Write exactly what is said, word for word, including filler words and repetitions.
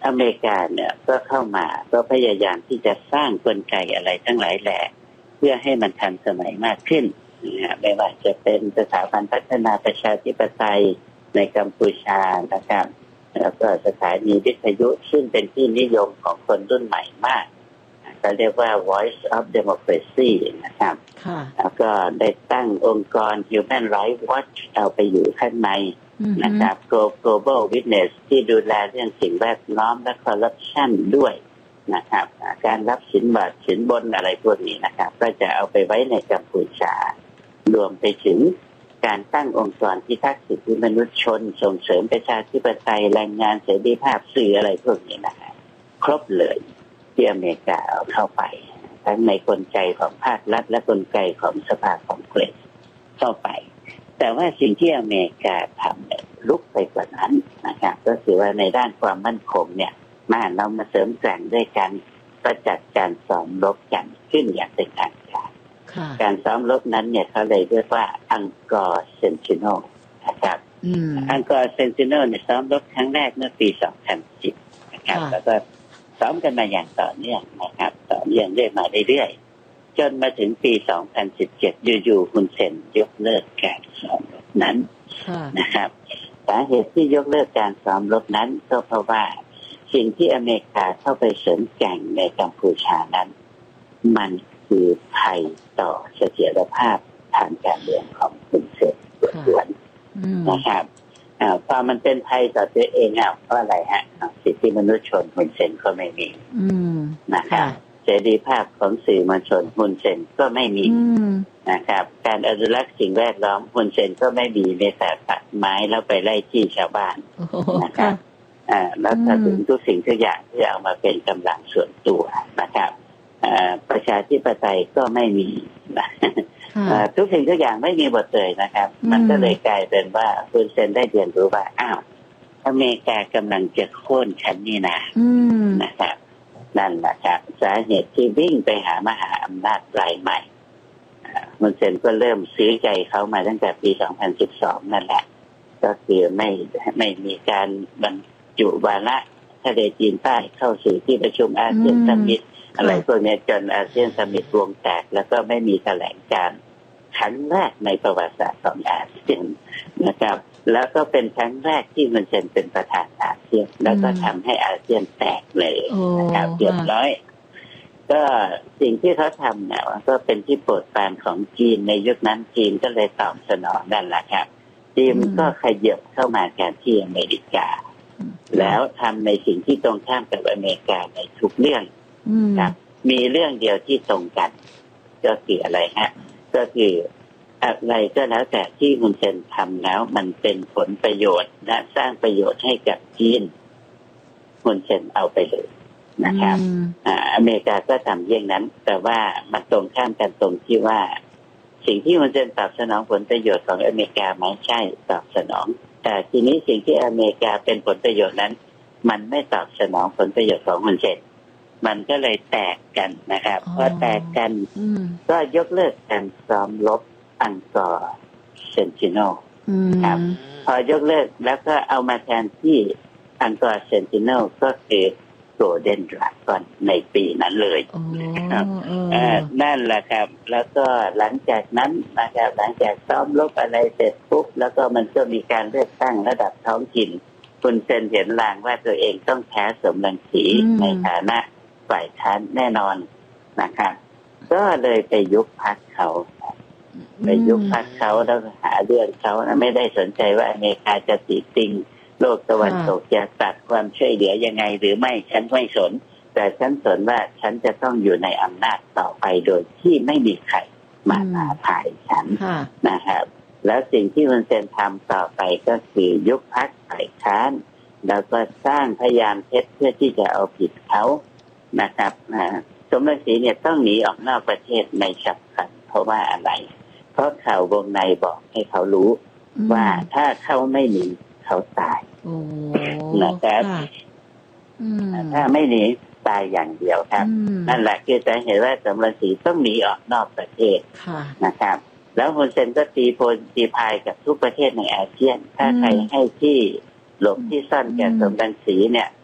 อเมริกาเนี่ยก็เข้ามาก็พยายามที่จะสร้างกลไกอะไรทั้งหลายแหล่เพื่อให้มันทันสมัยมากขึ้นนะไม่ว่าจะเป็นสถาบันพัฒนาประชาธิปไตยในกัมพูชานะครับแล้วก็สถานีวิทยุซึ่งเป็นที่นิยมของคนรุ่นใหม่มากก็เรียกว่า Voice of Democracy นะครับแล้วก็ได้ตั้งองค์กร Human Rights Watch เอาไปอยู่ข้างในนะครับ Global Witness ที่ดูแลเรื่องสิ่งแวดล้อมและ Corruption ด้วยนะครับการรับสินบาทสินบนอะไรพวกนี้นะครับก็จะเอาไปไว้ในกัมพูชารวมไปถึงการตั้งองค์กรพิทักษ์สิทธิมนุษยชนส่งเสริมประชาธิปไตยแรงงานเสรีภาพสื่ออะไรพวกนี้นะครับครบเลยที่อเมริกาเอาเข้าไปทั้งในกลไกของภาครัฐและกลไกของสภาคองเกรสเข้าไปแต่ว่าสิ่งที่อเมริกาทำเนี่ยลุกไปกว่านั้นนะครับก็คือว่าในด้านความมั่นคงเนี่ยมาเรามาเสริมแกร่งด้วยกันประจัดการซ้อมรบกันขึ้นอย่างเป็นทางการการซ้อมรบนั้นเนี่ยเขาเลยเรียกว่าอังกอร์เซนติโนนะครับอังกอร์เซนติโนเนี่ยซ้อมรบครั้งแรกเมื่อปีสองพันสิบนะครับแล้วก็ซ้อมกันมาอย่างต่อเนื่องนะครับต่อเนื่องเรื่อยมาเรื่อยๆจนมาถึงปีสองพันสิบเจ็ดอยู่ๆฮุนเซนยกเลิกการซ้อมรบนั้นนะครับสาเหตุที่ยกเลิกการซ้อมรบนั้นก็เพราะว่าสิ่งที่อเมริกาเข้าไปเสริมแกร่งในกัมพูชานั้นมันคือภัยต่อเสถียรภาพทางการเมืองของฮุนเซนล้วนๆนะครับพอมันเป็นภัยต่อตัวเองอ่ะเพราะอะไรฮะสิทธิมนุษยชนฮุนเซนก็ไม่มีนะครับเสรีภาพของสื่อมวลชนฮุนเซนก็ไม่มีนะครับการอนุรักษ์สิ่งแวดล้อมฮุนเซนก็ไม่มีในแต่ตัดไม้แล้วไปไล่ที่ชาวบ้านนะครับอ่าแล้วถ้าถึงทุกสิ่งทุกอย่างที่เอามาเป็นกำลังส่วนตัวนะครับอ่าประชาธิปไตยก็ไม่มีนะทุกสิ่งทุกอย่างไม่มีหมดเลยนะครับมันก็เลยกลายเป็นว่าคุณเซนได้เรียนรู้ว่าอ้าวอเมริกากำลังจะโค่นฉันนี่นะนะครับนั่นแหละครับสาเหตุที่วิ่งไปหามหาอำนาจรายใหม่คุณเซนก็เริ่มซื้อใจเขามาตั้งแต่ปีสองพันสิบสองนั่นแหละก็คือไม่ไม่มีการบรรจุวาระทะเลจีนใต้เข้าสู่ที่ประชุมอาเซียนซัมมิตอะไรพวกนี้จนอาเซียนซัมมิตวงแตกแล้วก็ไม่มีแถลงการณ์ครั้งแรกในประวัติศาสตร์ของอาเซียนนะครับแล้วก็เป็นครั้งแรกที่มันเป็นประธานอาเซียนแล้วก็ทำให้อาเซียนแตกเลยนะครับเรียบร้อยก็สิ่งที่เขาทำเนี่ยก็เป็นที่โปรดปรานของจีนในยุคนั้นจีนก็เลยตอบสนองนั่นแหละครับจีนก็ขยับเข้ามาแทนที่อเมริกาแล้วทำในสิ่งที่ตรงข้ามกับอเมริกาในทุกเรื่องครับมีเรื่องเดียวที่ตรงกันก็คืออะไรฮะก็คืออะไรก็แล้วแต่ที่ฮุนเซนทำแล้วมันเป็นผลประโยชน์และสร้างประโยชน์ให้กับจีนฮุนเซนเอาไปเลยนะครับอ่าอเมริกาก็ทำเยี่ยงนั้นแต่ว่ามันตรงข้ามกันตรงที่ว่าสิ่งที่ฮุนเซนตอบสนองผลประโยชน์ของอเมริกาไม่ใช่ตอบสนองแต่ทีนี้สิ่งที่อเมริกาเป็นผลประโยชน์นั้นมันไม่ตอบสนองผลประโยชน์ของฮุนเซนมันก็เลยแตกกันนะครับพอแตกกันก็ยกเลิกการซ้อมรบอังกอร์เซนติโนครับพอยกเลิกแล้วก็เอามาแทนที่อังกอร์เซนติโนก็คือโกลเด้นดราก้อนในปีนั้นเลยนะครับนั่นแหละครับแล้วก็หลังจากนั้นนะครับหลังจากซ้อมรบอะไรเสร็จปุ๊บแล้วก็มันก็มีการเลือกตั้งระดับท้องถิ่นคุณเซนเห็นลางว่าตัวเองต้องแพ้สมรังสีในฐานะฝ่ายค้านแน่นอนนะครับก็เลยไปยุบพรรคเขาไปยุบพรรคเขาแล้วหาเรื่องเขาไม่ได้สนใจว่าอเมริกาจะติติงโลกตะวันตกจะตัดความช่วยเหลือยังไงหรือไม่ฉันไม่สนแต่ฉันสนว่าฉันจะต้องอยู่ในอำนาจต่อไปโดยที่ไม่มีใครมาท้าทายฉันนะครับแล้วสิ่งที่ฮุนเซนทำต่อไปก็คือยุบพรรคฝ่ายค้านแล้วก็สร้างพยานเท็จเพื่อที่จะเอาผิดเขานะครับสมรังสีเนี่ยต้องหนีออกนอกประเทศในฉับพลันเพราะว่าอะไรเพราะข่าววงในบอกให้เขารู้ว่าถ้าเขาไม่หนีเขาตายนะครับถ้าไม่หนีตายอย่างเดียวครับนั่นแหละคือจะเห็นว่าสมรังสีต้องหนีออกนอกประเทศนะครับแล้วฮุนเซนก็ตีโพลตีพายกับทุกประเทศในอาเซียนถ้าใครให้ที่หลบที่ซ่อนแก่สมรังสีเนี่ย